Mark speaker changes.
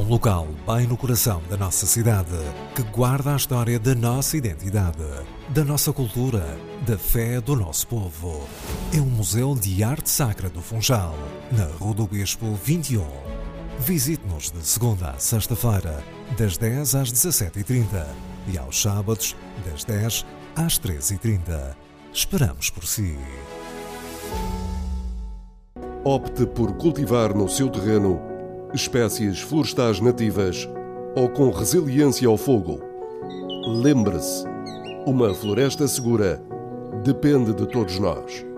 Speaker 1: um local bem no coração da nossa cidade, que guarda a história da nossa identidade, da nossa cultura, da fé do nosso povo. É um museu de arte sacra do Funchal, na Rua do Bispo 21. Visite-nos de segunda a sexta-feira, das 10 às 17h30 e aos sábados, das 10 às 13h30. Esperamos por si.
Speaker 2: Opte por cultivar no seu terreno espécies florestais nativas ou com resiliência ao fogo. Lembre-se, uma floresta segura depende de todos nós.